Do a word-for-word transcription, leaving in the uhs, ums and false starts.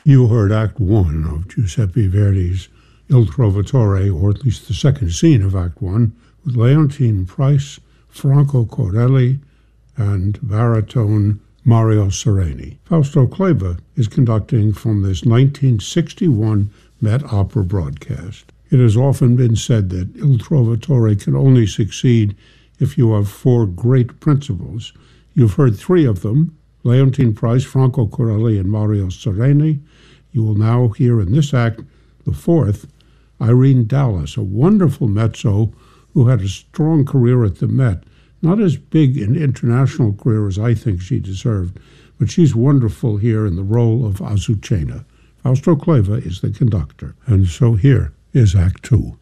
You heard Act One of Giuseppe Verdi's Il Trovatore, or at least the second scene of Act One, with Leontyne Price, Franco Corelli, and baritone Mario Sereni. Fausto Cleva is conducting from this nineteen sixty-one Met Opera broadcast. It has often been said that Il Trovatore can only succeed if you have four great principals. You've heard three of them, Leontyne Price, Franco Corelli, and Mario Sereni. You will now hear in this act the fourth, Irene Dallas, a wonderful mezzo who had a strong career at the Met. Not as big an international career as I think she deserved, but she's wonderful here in the role of Azucena. Fausto Cleva is the conductor, and so here is Act Two.